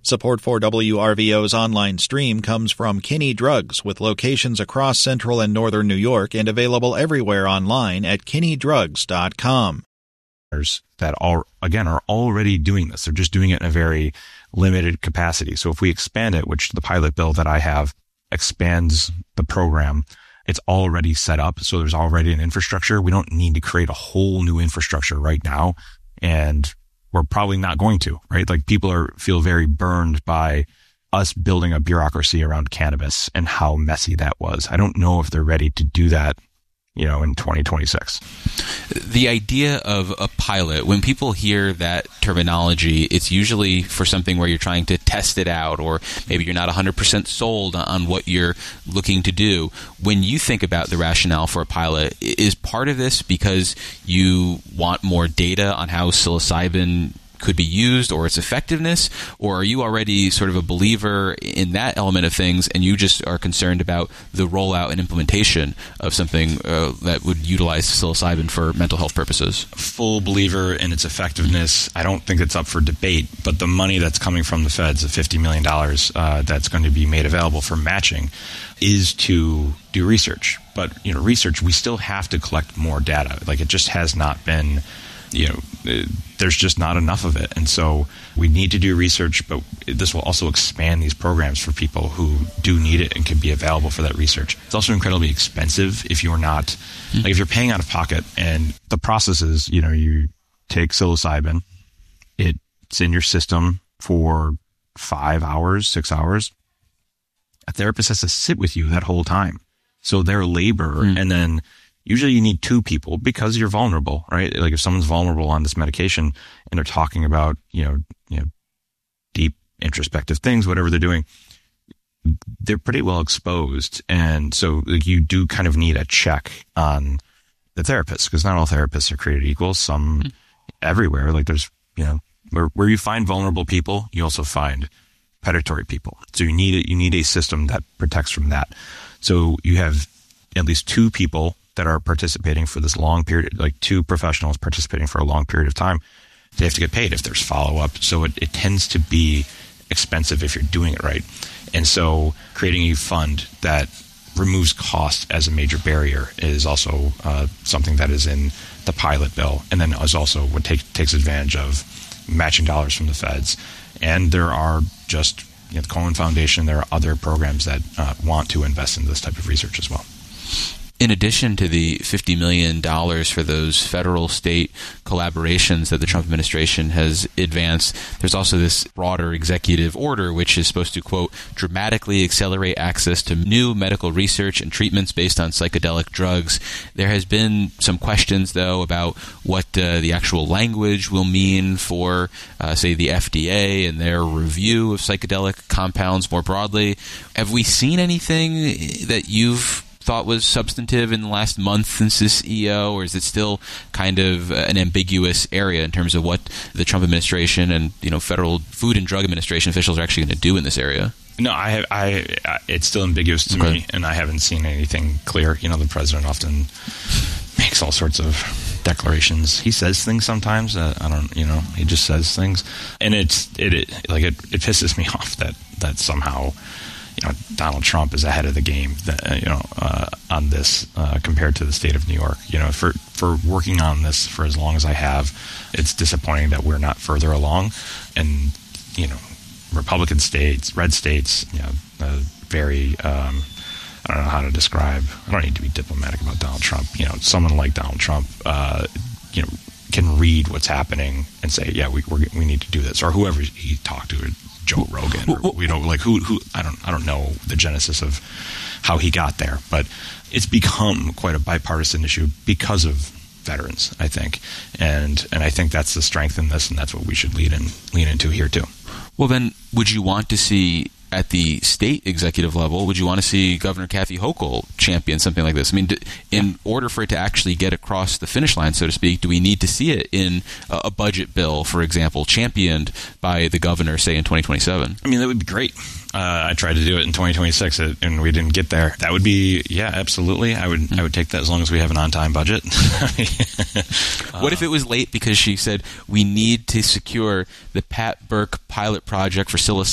Support for WRVO's online stream comes from Kinney Drugs, with locations across central and northern New York and available everywhere online at kinneydrugs.com. That are already doing this. They're just doing it in a very limited capacity. So if we expand it, which the pilot bill that I have expands the program, it's already set up. So there's already an infrastructure. We don't need to create a whole new infrastructure right now. And we're probably not going to, right? Like people feel very burned by us building a bureaucracy around cannabis and how messy that was. I don't know if they're ready to do that, in 2026. The idea of a pilot, when people hear that terminology, it's usually for something where you're trying to test it out, or maybe you're not 100% sold on what you're looking to do. When you think about the rationale for a pilot, is part of this because you want more data on how psilocybin could be used or its effectiveness, or are you already sort of a believer in that element of things and you just are concerned about the rollout and implementation of something that would utilize psilocybin for mental health purposes? Full believer in its effectiveness. I don't think it's up for debate, but the money that's coming from the feds, the $50 million that's going to be made available for matching, is to do research. But, research, we still have to collect more data. Like, it just has not been, there's just not enough of it. And so we need to do research, but this will also expand these programs for people who do need it and can be available for that research. It's also incredibly expensive if you're not, like if you're paying out of pocket. And the process is, you take psilocybin, it's in your system for 5 hours, 6 hours. A therapist has to sit with you that whole time. So their labor, and then usually you need 2 people because you're vulnerable, right? Like if someone's vulnerable on this medication and they're talking about, deep introspective things, whatever they're doing, they're pretty well exposed. And so you do kind of need a check on the therapist, because not all therapists are created equal. Some everywhere, like there's, where you find vulnerable people, you also find predatory people. So you need a system that protects from that. So you have at least 2 people that are participating for this long period, like 2 professionals participating for a long period of time. They have to get paid if there's follow-up. So it tends to be expensive if you're doing it right. And so creating a fund that removes cost as a major barrier is also something that is in the pilot bill, and then is also what takes advantage of matching dollars from the feds. And there are just, the Cohen Foundation, there are other programs that want to invest in this type of research as well. In addition to the $50 million for those federal-state collaborations that the Trump administration has advanced, there's also this broader executive order which is supposed to, quote, dramatically accelerate access to new medical research and treatments based on psychedelic drugs. There has been some questions, though, about what the actual language will mean for, say, the FDA and their review of psychedelic compounds more broadly. Have we seen anything that you've thought was substantive in the last month since this EO, or is it still kind of an ambiguous area in terms of what the Trump administration and Federal Food and Drug Administration officials are actually going to do in this area? No, it's still ambiguous to me, and I haven't seen anything clear. The president often makes all sorts of declarations. He says things sometimes. He just says things, and it pisses me off that somehow Donald Trump is ahead of the game, on this compared to the state of New York. For working on this for as long as I have, it's disappointing that we're not further along. And Republican states, red states, very. I don't know how to describe. I don't need to be diplomatic about Donald Trump. Someone like Donald Trump, can read what's happening and say, yeah, we need to do this, or whoever he talked to. Joe Rogan, or who I don't know the genesis of how he got there, but it's become quite a bipartisan issue because of veterans, I think, and I think that's the strength in this, and that's what we should lean into here too. Well, then, would you want to see at the state executive level, would you want to see Governor Kathy Hochul champion something like this? I mean, in order for it to actually get across the finish line, so to speak, do we need to see it in a budget bill, for example, championed by the governor, say, in 2027? I mean, that would be great. I tried to do it in 2026, and we didn't get there. That would be, absolutely. I would take that as long as we have an on-time budget. What if it was late because she said we need to secure the Pat Burke pilot project for psilocybin